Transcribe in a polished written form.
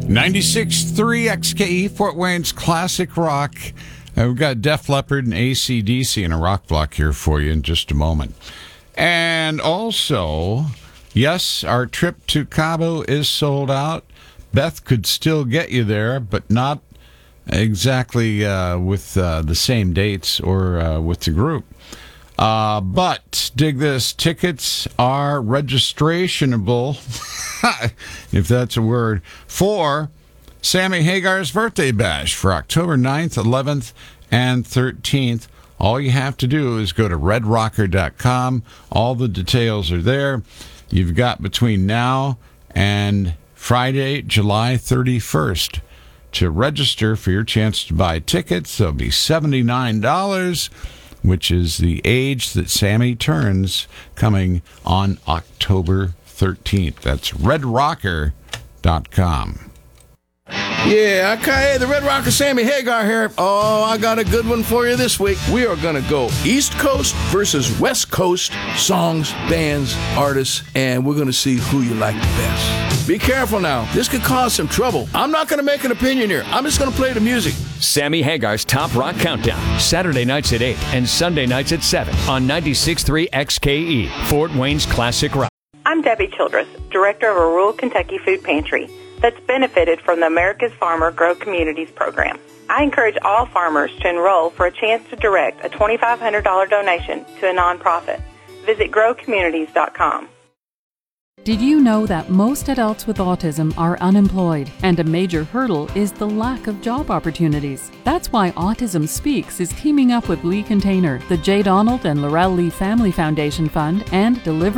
96.3 XKE, Fort Wayne's classic rock. We've got Def Leppard and AC/DC in a rock block here for you in just a moment. And also, yes, our trip to Cabo is sold out. Beth could still get you there, but not exactly with the same dates or with the group. But dig this, tickets are registrationable, if that's a word, for Sammy Hagar's birthday bash for October 9th, 11th, and 13th. All you have to do is go to redrocker.com. All the details are there. You've got between now and Friday, July 31st to register for your chance to buy tickets. They'll be $79, which is the age that Sammy turns, coming on October 13th. That's redrocker.com. Yeah, okay, the Red Rocker Sammy Hagar here. Oh, I got a good one for you this week. We are going to go East Coast versus West Coast songs, bands, artists, and we're going to see who you like the best. Be careful now. This could cause some trouble. I'm not going to make an opinion here. I'm just going to play the music. Sammy Hagar's Top Rock Countdown, Saturday nights at 8 and Sunday nights at 7 on 96.3 XKE, Fort Wayne's classic rock. I'm Debbie Childress, director of a rural Kentucky food pantry that's benefited from the America's Farmer Grow Communities program. I encourage all farmers to enroll for a chance to direct a $2,500 donation to a nonprofit. Visit growcommunities.com. Did you know that most adults with autism are unemployed, and a major hurdle is the lack of job opportunities? That's why Autism Speaks is teaming up with Lee Container, the J. Donald and Laurel Lee Family Foundation Fund, and Deliver